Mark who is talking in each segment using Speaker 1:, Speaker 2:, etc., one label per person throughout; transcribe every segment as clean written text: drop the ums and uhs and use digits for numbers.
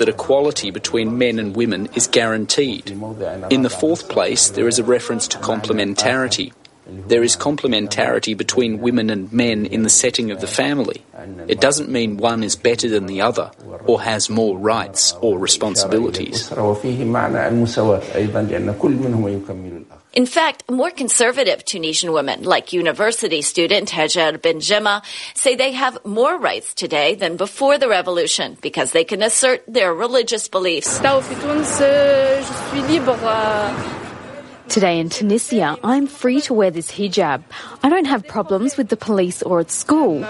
Speaker 1: that equality between men and women is guaranteed. In the fourth place, there is a reference to complementarity. There is complementarity between women and men in the setting of the family. It doesn't mean one is better than the other or has more rights or responsibilities.
Speaker 2: In fact, more conservative Tunisian women, like university student Hajar Benjema, say they have more rights today than before the revolution because they can assert their religious beliefs.
Speaker 3: Today in Tunisia, I'm free to wear this hijab. I don't have problems with the police or at school.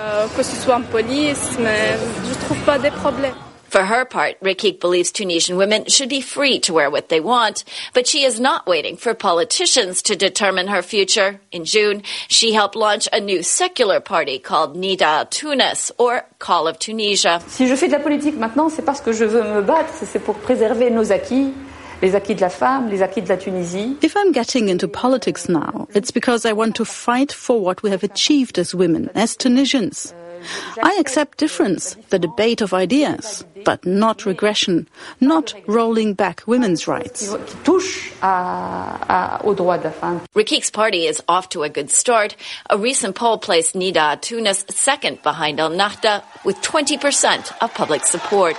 Speaker 2: For her part, Rekik believes Tunisian women should be free to wear what they want, but she is not waiting for politicians to determine her future. In June, she helped launch a new secular party called Nida Tunis, or Call of Tunisia.
Speaker 4: Si je fais de la politique maintenant, c'est parce que je veux me battre, c'est pour préserver nos acquis. Les acquis de la femme, les acquis de la Tunisie.
Speaker 5: If I'm getting into politics now, it's because I want to fight for what we have achieved as women, as Tunisians. I accept difference, the debate of ideas, but not regression, not rolling back women's rights.
Speaker 2: Rekik's party is off to a good start. A recent poll placed Nida Tunis second behind Al Nahda with 20% of public support.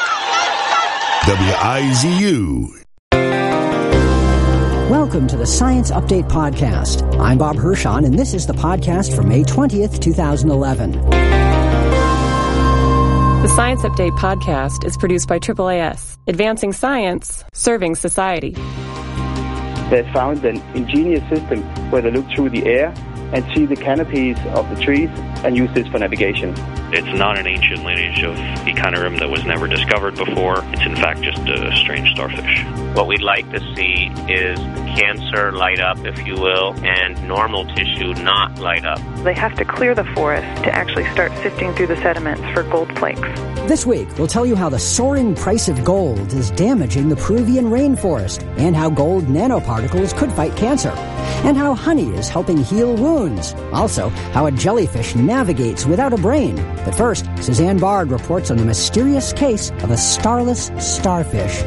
Speaker 6: WIZU.
Speaker 7: Welcome to the Science Update Podcast. I'm Bob Hirschon, and this is the podcast for May 20th, 2011.
Speaker 8: The Science Update Podcast is produced by AAAS, advancing science, serving society.
Speaker 9: They found an ingenious system where they look through the air and see the canopies of the trees and use this for navigation.
Speaker 10: It's not an ancient lineage of Echinoderm that was never discovered before. It's in fact just a strange starfish.
Speaker 11: What we'd like to see is cancer light up, if you will, and normal tissue not light up.
Speaker 12: They have to clear the forest to actually start sifting through the sediments for gold flakes.
Speaker 7: This week, we'll tell you how the soaring price of gold is damaging the Peruvian rainforest, and how gold nanoparticles could fight cancer, and how honey is helping heal wounds. Also, how a jellyfish navigates without a brain. But first, Suzanne Bard reports on the mysterious case of a starless starfish.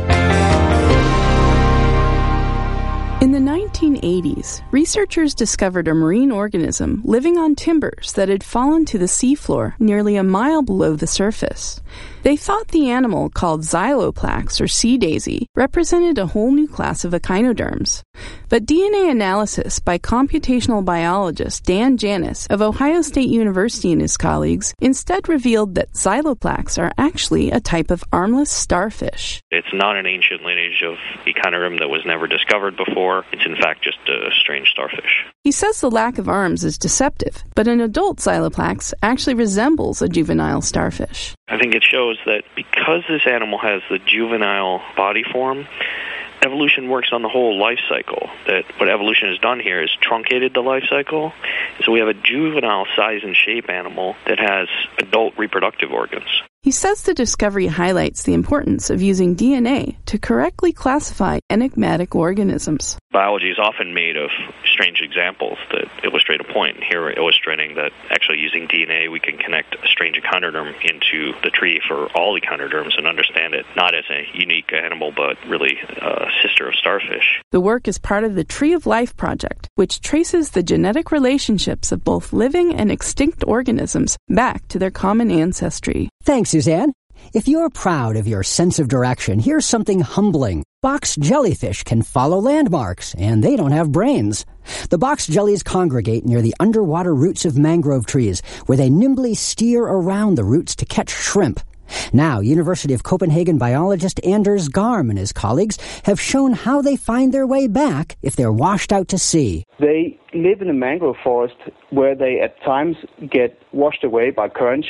Speaker 13: In the 1980s, researchers discovered a marine organism living on timbers that had fallen to the seafloor nearly a mile below the surface. They thought the animal, called Xyloplax or sea daisy, represented a whole new class of echinoderms. But DNA analysis by computational biologist Dan Janis of Ohio State University and his colleagues instead revealed that Xyloplax are actually a type of armless starfish.
Speaker 10: It's not an ancient lineage of Echinoderm that was never discovered before. It's in fact just a strange starfish.
Speaker 13: He says the lack of arms is deceptive, but an adult Xyloplax actually resembles a juvenile starfish.
Speaker 10: I think it shows that because this animal has the juvenile body form, evolution works on the whole life cycle. That what evolution has done here is truncated the life cycle. So we have a juvenile size and shape animal that has adult reproductive organs.
Speaker 13: He says the discovery highlights the importance of using DNA to correctly classify enigmatic organisms.
Speaker 10: Biology is often made of strange examples that illustrate a point. Here we're illustrating that actually using DNA we can connect a strange echinoderm into the tree for all echinoderms and understand it not as a unique animal but really a sister of starfish.
Speaker 13: The work is part of the Tree of Life project, which traces the genetic relationships of both living and extinct organisms back to their common ancestry.
Speaker 7: Thanks, Suzanne. If you're proud of your sense of direction, here's something humbling. Box jellyfish can follow landmarks, and they don't have brains. The box jellies congregate near the underwater roots of mangrove trees, where they nimbly steer around the roots to catch shrimp. Now, University of Copenhagen biologist Anders Garm and his colleagues have shown how they find their way back if they're washed out to sea.
Speaker 9: They live in a mangrove forest where they at times get washed away by currents.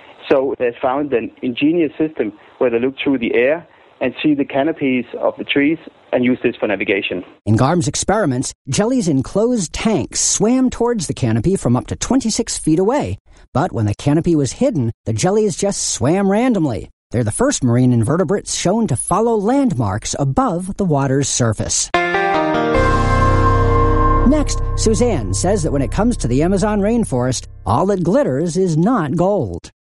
Speaker 9: So they found an ingenious system where they look through the air and see the canopies of the trees and use this for navigation.
Speaker 7: In Garm's experiments, jellies in closed tanks swam towards the canopy from up to 26 feet away. But when the canopy was hidden, the jellies just swam randomly. They're the first marine invertebrates shown to follow landmarks above the water's surface. Next, Suzanne says that when it comes to the Amazon rainforest, all that glitters is not gold.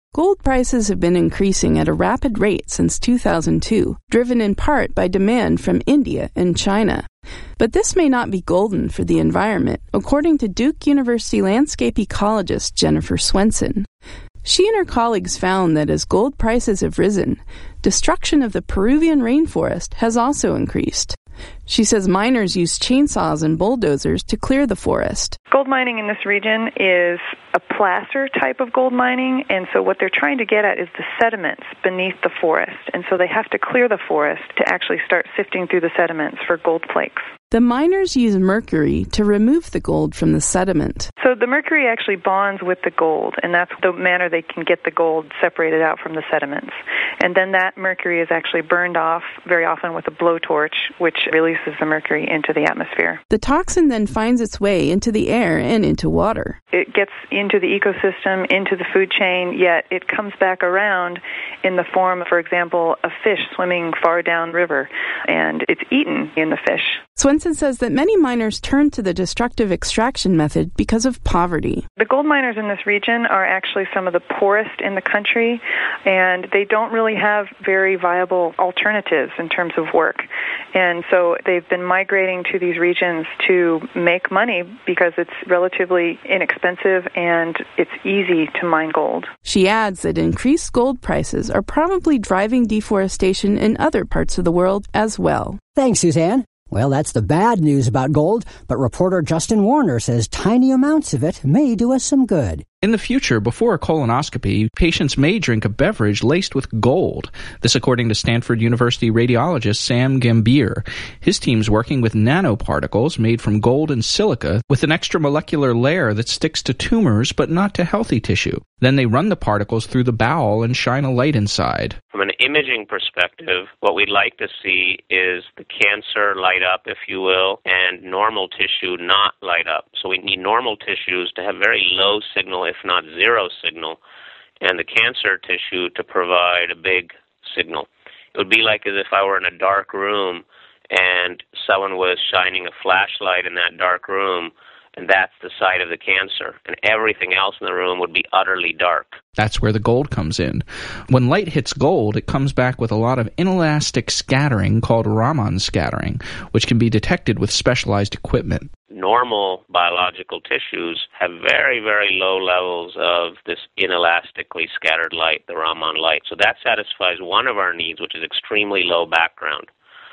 Speaker 13: Gold prices have been increasing at a rapid rate since 2002, driven in part by demand from India and China. But this may not be golden for the environment, according to Duke University landscape ecologist Jennifer Swenson. She and her colleagues found that as gold prices have risen, destruction of the Peruvian rainforest has also increased. She says miners use chainsaws and bulldozers to clear the forest.
Speaker 12: Gold mining in this region is a placer type of gold mining, and so what they're trying to get at is the sediments beneath the forest. And so they have to clear the forest to actually start sifting through the sediments for gold flakes.
Speaker 13: The miners use mercury to remove the gold from the sediment.
Speaker 12: So the mercury actually bonds with the gold, and that's the manner they can get the gold separated out from the sediments. And then that mercury is actually burned off very often with a blowtorch, which releases the mercury into the atmosphere.
Speaker 13: The toxin then finds its way into the air and into water.
Speaker 12: It gets into the ecosystem, into the food chain, yet it comes back around in the form, for example, a fish swimming far downriver, and it's eaten in the fish.
Speaker 13: Swenson says that many miners turn to the destructive extraction method because of poverty.
Speaker 12: The gold miners in this region are actually some of the poorest in the country, and they don't really have very viable alternatives in terms of work. And so they've been migrating to these regions to make money because it's relatively inexpensive and it's easy to mine gold.
Speaker 13: She adds that increased gold prices are probably driving deforestation in other parts of the world as well.
Speaker 7: Thanks, Suzanne. Well, that's the bad news about gold, but reporter Justin Warner says tiny amounts of it may do us some good.
Speaker 6: In the future, before a colonoscopy, patients may drink a beverage laced with gold. This according to Stanford University radiologist Sam Gambier. His team's working with nanoparticles made from gold and silica with an extramolecular layer that sticks to tumors but not to healthy tissue. Then they run the particles through the bowel and shine a light inside.
Speaker 11: From an imaging perspective, what we'd like to see is the cancer light up, if you will, and normal tissue not light up. So we need normal tissues to have very low signal, if not zero signal, and the cancer tissue to provide a big signal. It would be like as if I were in a dark room and someone was shining a flashlight in that dark room, and that's the site of the cancer, and everything else in the room would be utterly dark.
Speaker 6: That's where the gold comes in. When light hits gold, it comes back with a lot of inelastic scattering called Raman scattering, which can be detected with specialized equipment.
Speaker 11: Normal biological tissues have very, very low levels of this inelastically scattered light, the Raman light. So that satisfies one of our needs, which is extremely low background.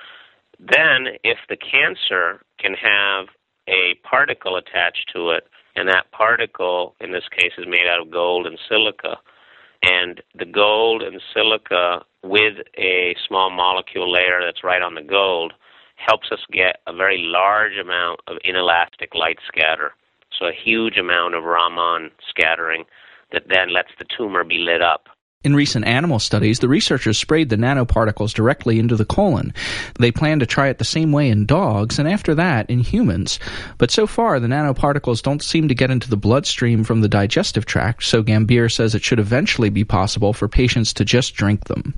Speaker 11: Then, if the cancer can have a particle attached to it, and that particle, in this case, is made out of gold and silica, and the gold and silica with a small molecule layer that's right on the gold helps us get a very large amount of inelastic light scatter, so a huge amount of Raman scattering that then lets the tumor be lit up.
Speaker 6: In recent animal studies, the researchers sprayed the nanoparticles directly into the colon. They plan to try it the same way in dogs, and after that, in humans. But so far, the nanoparticles don't seem to get into the bloodstream from the digestive tract, so Gambier says it should eventually be possible for patients to just drink them.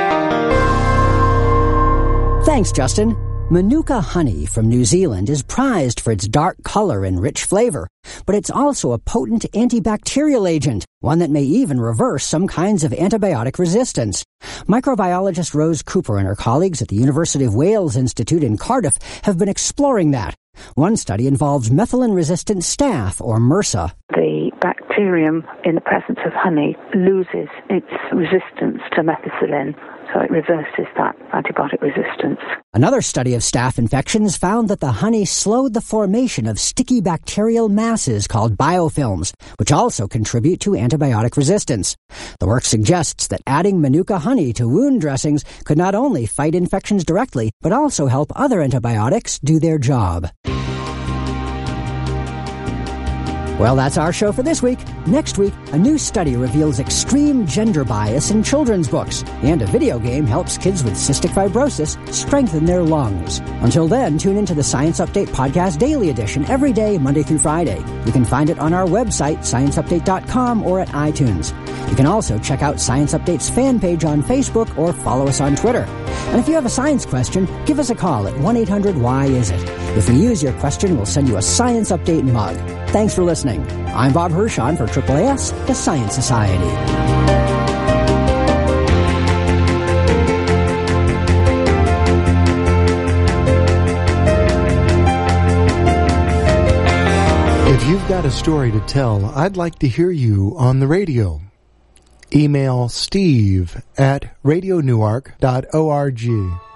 Speaker 7: Thanks, Justin. Manuka honey from New Zealand is prized for its dark color and rich flavor, but it's also a potent antibacterial agent, one that may even reverse some kinds of antibiotic resistance. Microbiologist Rose Cooper and her colleagues at the University of Wales Institute in Cardiff have been exploring that. One study involves methicillin-resistant staph, or MRSA.
Speaker 14: The bacterium in the presence of honey loses its resistance to methicillin, so it reverses that antibiotic resistance.
Speaker 7: Another study of staph infections found that the honey slowed the formation of sticky bacterial masses called biofilms, which also contribute to antibiotic resistance. The work suggests that adding Manuka honey to wound dressings could not only fight infections directly, but also help other antibiotics do their job. Well, that's our show for this week. Next week, a new study reveals extreme gender bias in children's books, and a video game helps kids with cystic fibrosis strengthen their lungs. Until then, tune into the Science Update Podcast Daily Edition every day, Monday through Friday. You can find it on our website, scienceupdate.com, or at iTunes. You can also check out Science Update's fan page on Facebook or follow us on Twitter. And if you have a science question, give us a call at 1-800-WHY-IS-IT. If we use your question, we'll send you a Science Update mug. Thanks for listening. I'm Bob Hirschon for AAAS, the Science Society.
Speaker 15: If you've got a story to tell, I'd like to hear you on the radio. Email steve@radionewark.org.